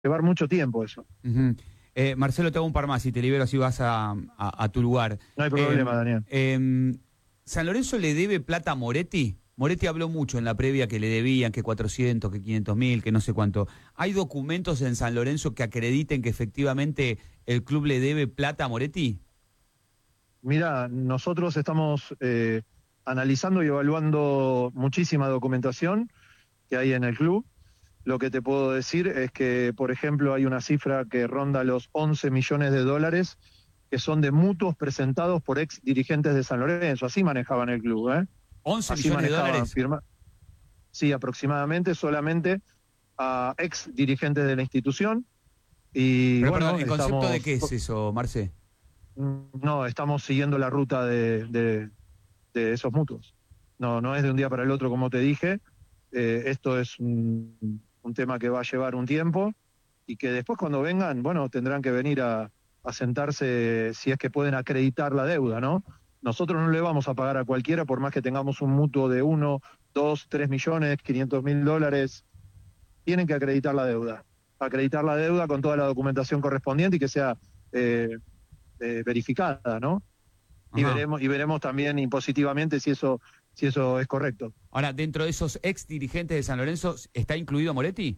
llevar mucho tiempo eso. Ujú. Marcelo, te hago un par más y te libero, así vas a tu lugar. No hay problema, Daniel. ¿San Lorenzo le debe plata a Moretti? Moretti habló mucho en la previa que le debían, que 400, que 500.000, que no sé cuánto. ¿Hay documentos en San Lorenzo que acrediten que efectivamente el club le debe plata a Moretti? Mira, nosotros estamos analizando y evaluando muchísima documentación que hay en el club. Lo que te puedo decir es que, por ejemplo, hay una cifra que ronda los 11 millones de dólares que son de mutuos presentados por ex dirigentes de San Lorenzo. Así manejaban el club, ¿eh? 11 Así millones de manejaban dólares. firma. Sí, aproximadamente, solamente a ex dirigentes de la institución. Y Pero perdón, bueno, ¿en concepto de estamos, qué es eso, Marce? no, estamos siguiendo la ruta de esos mutuos. No, no es de un día para el otro, como te dije. Esto es un tema que va a llevar un tiempo y que después cuando vengan, bueno, tendrán que venir a sentarse si es que pueden acreditar la deuda, ¿no? Nosotros no le vamos a pagar a cualquiera por más que tengamos un mutuo de 1, 2, 3 millones, 500.000 dólares. Tienen que acreditar la deuda con toda la documentación correspondiente y que sea eh, verificada, ¿no? Ajá. Y veremos también impositivamente si eso es correcto. Ahora, dentro de esos ex dirigentes de San Lorenzo, ¿está incluido Moretti?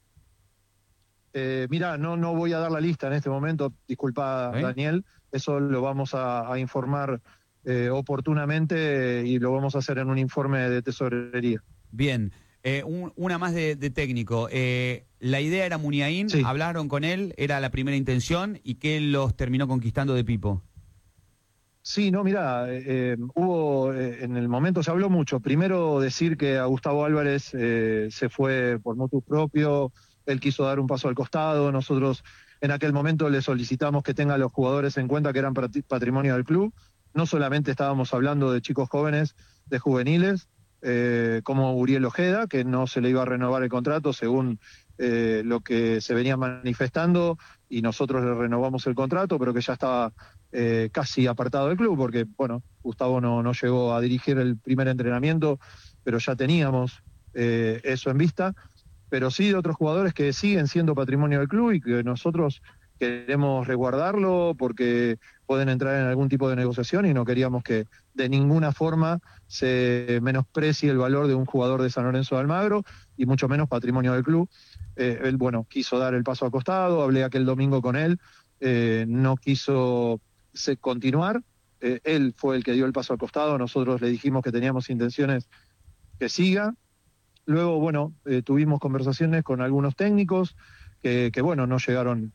Mira, no voy a dar la lista en este momento, disculpa ¿Eh? Daniel, eso lo vamos a informar oportunamente y lo vamos a hacer en un informe de tesorería. Bien. Una más de técnico. La idea era Muniain, Sí, hablaron con él, era la primera intención y que él los terminó conquistando de Pipo. sí, no, mira, hubo, en el momento se habló mucho. Primero decir que a Gustavo Álvarez se fue por motus propio, él quiso dar un paso al costado, nosotros en aquel momento le solicitamos que tenga a los jugadores en cuenta que eran patrimonio del club. No solamente estábamos hablando de chicos jóvenes, de juveniles, como Uriel Ojeda, que no se le iba a renovar el contrato según lo que se venía manifestando, y nosotros le renovamos el contrato, pero que ya estaba casi apartado del club, porque, bueno, Gustavo no llegó a dirigir el primer entrenamiento, pero ya teníamos eso en vista. Pero sí de otros jugadores que siguen siendo patrimonio del club y que nosotros queremos resguardarlo porque pueden entrar en algún tipo de negociación y no queríamos que de ninguna forma se menosprecie el valor de un jugador de San Lorenzo de Almagro y mucho menos patrimonio del club. Él, bueno, quiso dar el paso al costado, hablé aquel domingo con él, no quiso continuar. Él fue el que dio el paso al costado, nosotros le dijimos que teníamos intenciones que siga. Luego, bueno, tuvimos conversaciones con algunos técnicos que bueno, no llegaron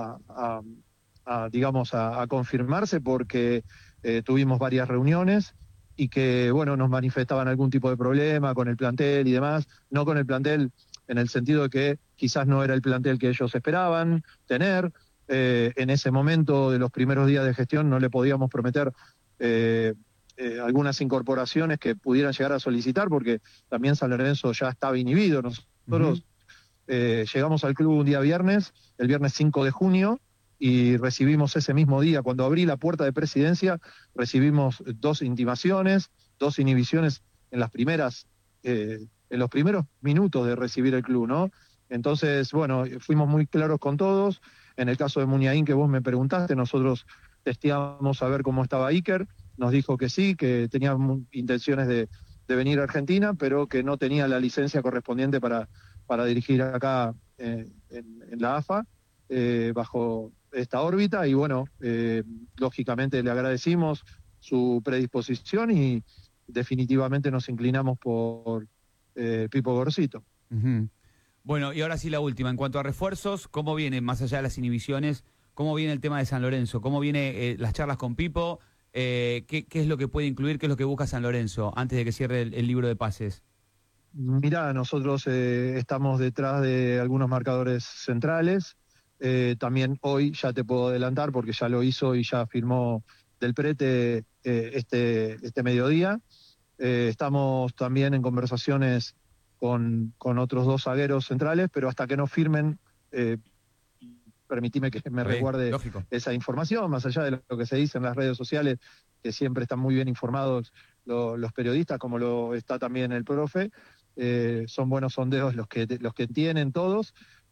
digamos, a confirmarse porque tuvimos varias reuniones y que, bueno, nos manifestaban algún tipo de problema con el plantel y demás, no con el plantel en el sentido de que quizás no era el plantel que ellos esperaban tener. En ese momento de los primeros días de gestión no le podíamos prometer eh, algunas incorporaciones que pudieran llegar a solicitar, porque también San Lorenzo ya estaba inhibido. Ujú. Nosotros llegamos al club un día viernes, el viernes 5 de junio, y recibimos ese mismo día, cuando abrí la puerta de presidencia, recibimos 2 intimaciones, 2 inhibiciones en las primeras, en los primeros minutos de recibir el club, ¿no? Entonces, bueno, fuimos muy claros con todos. En el caso de Muniain, que vos me preguntaste, nosotros testeamos a ver cómo estaba Iker, nos dijo que sí, que tenía intenciones de venir a Argentina, pero que no tenía la licencia correspondiente para dirigir acá en la AFA, bajo esta órbita. Y bueno, lógicamente le agradecimos su predisposición y definitivamente nos inclinamos por Pipo Gorcito. Ujú. Bueno, y ahora sí la última. En cuanto a refuerzos, ¿cómo viene, más allá de las inhibiciones, cómo viene el tema de San Lorenzo? ¿Cómo viene las charlas con Pipo? ¿Qué es lo que puede incluir? ¿Qué es lo que busca San Lorenzo antes de que cierre el libro de pases? Mirá, nosotros estamos detrás de algunos marcadores centrales. También hoy ya te puedo adelantar porque ya lo hizo y ya firmó Del Prete este mediodía. Estamos también en conversaciones con otros 2 zagueros centrales, pero hasta que no firmen, eh, permitime que me ¿Está bien? resguarde Lógico. esa información, más allá de lo que se dice en las redes sociales, que siempre están muy bien informados los periodistas, como lo está también el profe. Son buenos sondeos los que tienen todos,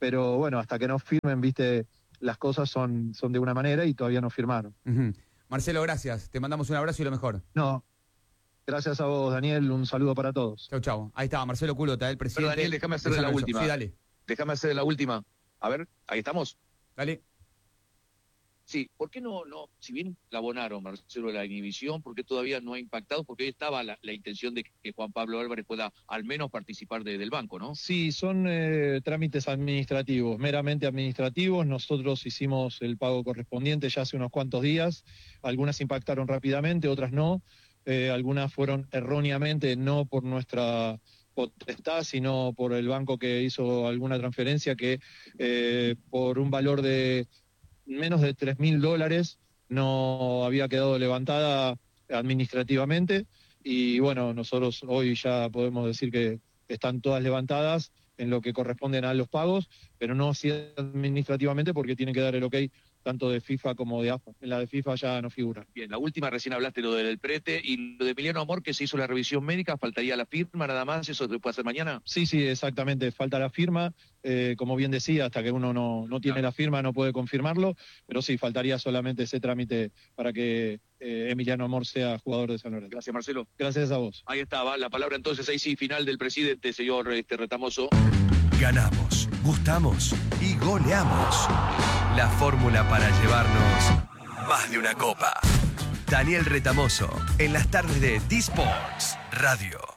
pero bueno, hasta que no firmen, viste, las cosas son de una manera y todavía no firmaron. Marcelo, gracias. Te mandamos un abrazo y lo mejor. No, gracias a vos, Daniel. Un saludo para todos. Chau, chau. Ahí estaba Marcelo Culota, el presidente. Pero Daniel, déjame hacer la última. Sí, dale. Déjame hacer la última. A ver, ahí estamos. Dale. Sí, ¿por qué no, si bien la abonaron, Marcelo, la inhibición, por qué todavía no ha impactado? Porque hoy estaba la intención de que Juan Pablo Álvarez pueda al menos participar del banco, ¿no? Sí, son trámites administrativos, meramente administrativos. Nosotros hicimos el pago correspondiente ya hace unos cuantos días. Algunas impactaron rápidamente, otras no. Algunas fueron erróneamente, no por nuestra potestad, sino por el banco que hizo alguna transferencia que por un valor de menos de $3.000 no había quedado levantada administrativamente, y bueno, nosotros hoy ya podemos decir que están todas levantadas en lo que corresponden a los pagos, pero no así administrativamente porque tienen que dar el ok tanto de FIFA como de AFA. En la de FIFA ya no figura. Bien, la última, recién hablaste lo del prete y lo de Emiliano Amor, que se hizo la revisión médica, faltaría la firma nada más, ¿eso se puede hacer mañana? Sí, exactamente, falta la firma, como bien decía, hasta que uno no tiene la firma no puede confirmarlo, pero sí, faltaría solamente ese trámite para que Emiliano Amor sea jugador de San Lorenzo. Gracias, Marcelo. Gracias a vos. Ahí estaba, la palabra entonces, ahí sí, final del presidente, señor Retamoso. Ganamos, gustamos y goleamos. La fórmula para llevarnos más de una copa. Daniel Retamoso, en las tardes de D-Sports Radio.